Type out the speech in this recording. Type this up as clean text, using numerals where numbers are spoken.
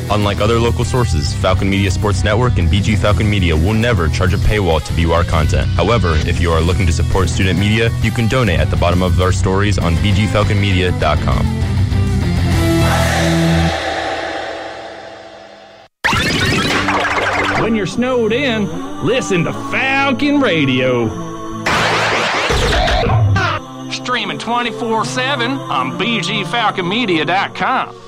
Unlike other local sources, Falcon Media Sports Network and BG Falcon Media will never charge a paywall to view our content. However, if you are looking to support student media, you can donate at the bottom of our stories on bgfalconmedia.com. When you're snowed in, listen to Falcon Radio. Streaming 24/7 on bgfalconmedia.com.